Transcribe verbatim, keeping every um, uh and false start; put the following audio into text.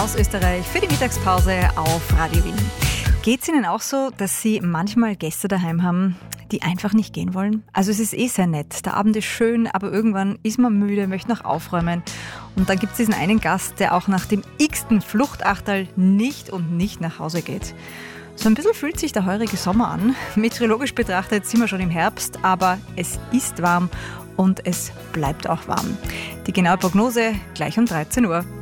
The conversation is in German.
aus Österreich für die Mittagspause auf Radio Wien. Geht es Ihnen auch so, dass Sie manchmal Gäste daheim haben, die einfach nicht gehen wollen? Also es ist eh sehr nett, der Abend ist schön, aber irgendwann ist man müde, möchte noch aufräumen. Und dann gibt es diesen einen Gast, der auch nach dem x-ten Fluchtachterl nicht und nicht nach Hause geht. So ein bisschen fühlt sich der heurige Sommer an. Meteorologisch betrachtet sind wir schon im Herbst, aber es ist warm und es bleibt auch warm. Die genaue Prognose gleich um dreizehn Uhr.